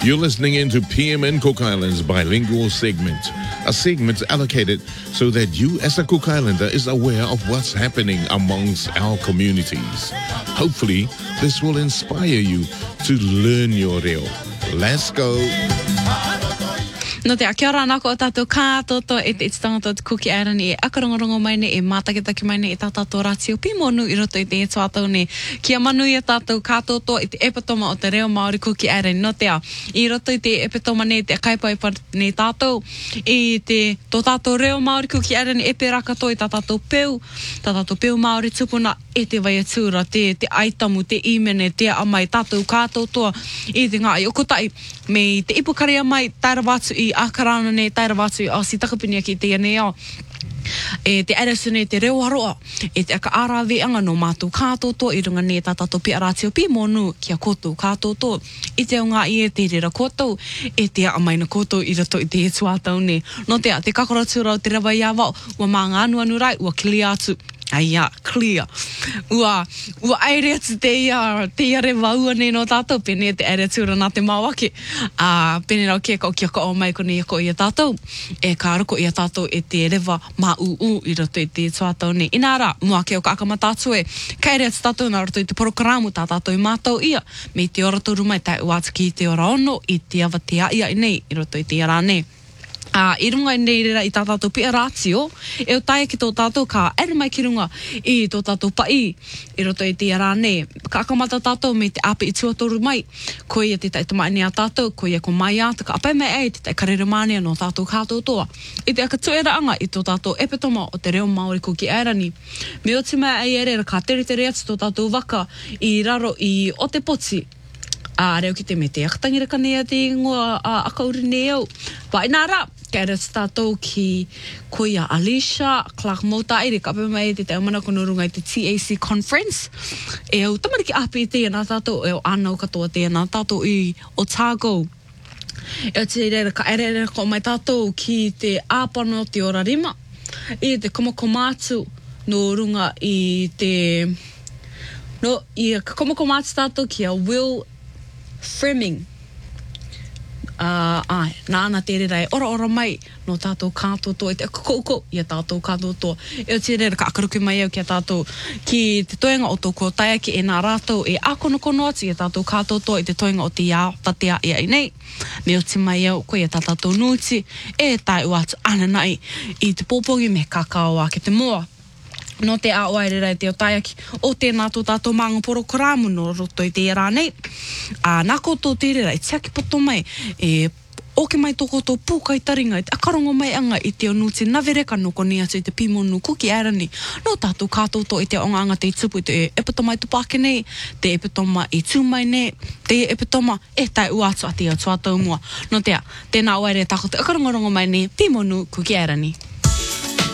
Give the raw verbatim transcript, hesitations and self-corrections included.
You're listening into P M N Cook Islands bilingual segment, a segment allocated so that you as a Cook Islander is aware of what's happening amongst our communities. Hopefully, this will inspire you to learn your reo. Let's go. No te kia ora nako o tātou kātoto e te tangata te Kuki Airani e akarongorongo mai ne e mātaketaki mai ne e tātou rātio pimonu i roto i te e tuatau ne kia manu i a tātou kātoto i te epitoma o te reo Māori Kuki Airani no te a i roto i te epitoma ne te kaipaipa ne tātou i te tō tātou reo Māori Kuki Airani e pe rakato i tā tātou peu tā tātou peu Māori tupuna e te vaiatura te, te aitamu, te imene, te amai tātou kātotoa i te ngā i okotai me te ipukarea mai taira wātu i ākarana ne taira wātu i asi takapinia ki te ane au. E te arasune te reo aroa, e te aka ārawe anga no mātou kātoto i runga ne tā tātou pia rātio pi monu kia koutou kātoto. I te o ngā i e te rera koutou, e te amai na koutou i rato i te e tuatau ne. No te a, te kakaratura o te rawa i awao, ua mā ngānu anu rai, ua kili atu. Aia, clear. Ua, ua aere atu te ia, te ia re waua ne no tātou, pene te aere atura nā te mawake. Uh, pene rau kia ka o kia ka o mai kone ia ko ia tātou. E ka roko ia tātou e te rewa mā uu i roto i te tuatau ne. Inara, mua ke o ka akamatatua e, ka aere atu tātou nā roto i te porokaramu tā tātou i mātou ia. Me te ora toru mai tai uatu ki te ora ono i te awa te aia i nei, i roto i te ara ne. Uh, I runga i nei rera i tā tātou pia rātio, e o taia ki tō tātou ka ere mai ki runga i tō tātou pai, i roto i te ara ne. Ka akamata tātou me te ape i tuatoru mai, ko ia te taitama ane a tātou, ko ia ko mai ata, ka apai mai ei te tai karere mānia no tātou kātou toa. I te aka tuera anga i tō tātou epitoma o te reo Māori Kuki Airani. Me o te mai ai ere ka tere tere atu tō tātou waka i raro i o te poti. A reo ki te me te akatangira kanea te ingoa a akauri ne au. Pa inara, ka ere tātou ki koia Alicia, Clark Mota, ere ka ape mai te te amana kono runga i te T A C Conference. E au tamariki api i te ana tātou, e o anau katoa te ana tātou i Otago. E o te reira ka ere ere ko mai tātou ki te āpano te ora rima. E te komokomatu no runga i te... No, i ka komokomatu tātou ki a Will Framing. Uh, ai, nāna te rera e ora ora mai no tātou kātoto e te akakouko i a tātou kātoto. E o te rera ka akaruki mai au ki a tātou ki te toenga o tōko taia ki e nā rātou e akonokono atu i a tātou kātoto i te toenga o te ia tatea i ai nei. Me o te mai au ko i a tātou nuti e tai uatu ananai i te pōpongi me kakao a ke te moa. No te a oairera e te o taiaki o tēnā tō tātou mangaporo karamu no roto i te era nei. A nā koutou te rera i tiaki poto mai e oke mai tō koutou pūkai taringa i te akarongo mai anga i te o nuti navereka no koni atu i te pimonu Kuki Airani. No tātou kātoto i te onga anga te tupu i te epitoma i tupake nei, te epitoma i tūmai nei, te epitoma e tai uatu ati a tuatau mua. No te a, tēnā oairera tāko te akarongorongo mai nei, pimonu Kuki Airani.